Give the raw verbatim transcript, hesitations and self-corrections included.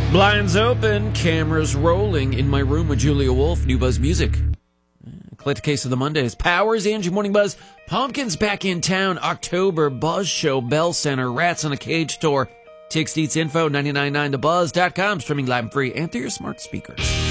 Blinds open, cameras rolling in my room with Julia Wolf, New Buzz Music. Collector Case of the Mondays. Powers, Angie Morning Buzz. Pumpkins back in town. October Buzz Show, Bell Center, Rats on a Cage tour. Tix Deets info, nine nine nine the buzz dot com. Streaming live and free and through your smart speakers.